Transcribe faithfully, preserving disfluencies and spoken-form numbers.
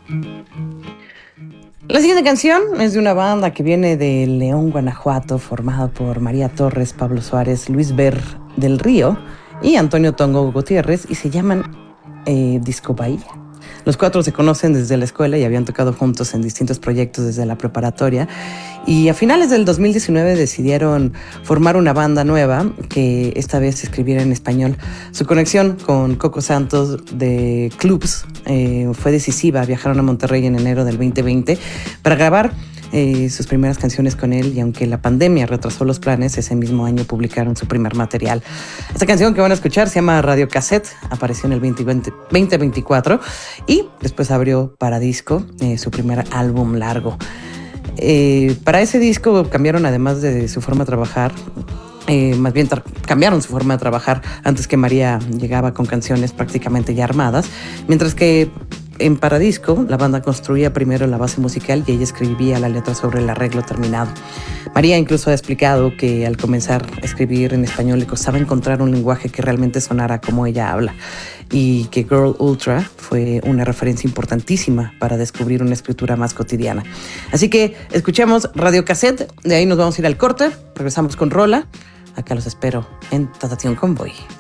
La siguiente canción es de una banda que viene de León, Guanajuato, formada por María Torres, Pablo Suárez, Luis Ver del Río y Antonio Tongo Gutiérrez, y se llaman eh, Disco Bahía. Los cuatro se conocen desde la escuela y habían tocado juntos en distintos proyectos desde la preparatoria, y a finales del dos mil diecinueve decidieron formar una banda nueva que esta vez escribiera en español. Su conexión con Coco Santos de Clubs eh, fue decisiva. Viajaron a Monterrey en enero del veinte veinte para grabar Eh, sus primeras canciones con él, y aunque la pandemia retrasó los planes, ese mismo año publicaron su primer material. Esta canción que van a escuchar se llama Radio Cassette, apareció en el veinte veinticuatro y después abrió para disco, eh, su primer álbum largo. Eh, para ese disco cambiaron, además de su forma de trabajar, Eh, más bien tra- cambiaron su forma de trabajar. Antes que María llegaba con canciones prácticamente ya armadas, mientras que en Paradisco la banda construía primero la base musical y ella escribía la letra sobre el arreglo terminado. María incluso ha explicado que al comenzar a escribir en español le costaba encontrar un lenguaje que realmente sonara como ella habla, y que Girl Ultra fue una referencia importantísima para descubrir una escritura más cotidiana. Así que escuchemos Radio Cassette, de ahí nos vamos a ir al corte, regresamos con Rola. Acá los espero en Tentación Convoy.